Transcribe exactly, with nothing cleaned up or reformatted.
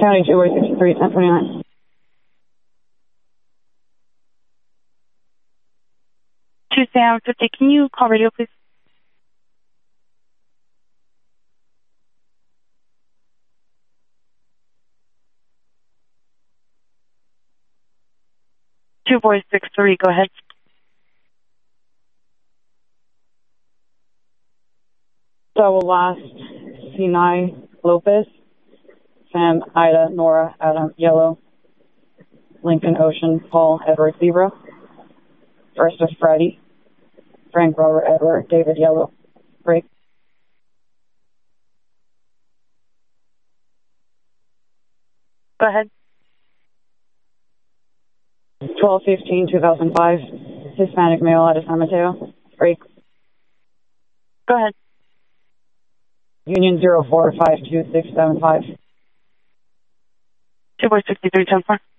County two oh six three, ten twenty-nine. Tuesday, hour fifty. Can you call radio, please? two four six three, go ahead. Double last, Sinai Lopez, Sam, Ida, Nora, Adam, Yellow, Lincoln, Ocean, Paul, Edward, Zebra. First is Freddie, Frank, Robert, Edward, David, Yellow, break. Go ahead. twelve fifteen two thousand five, Hispanic male out of San Mateo, break. Go ahead. Union zero four five two six seven five. two four six three, ten four.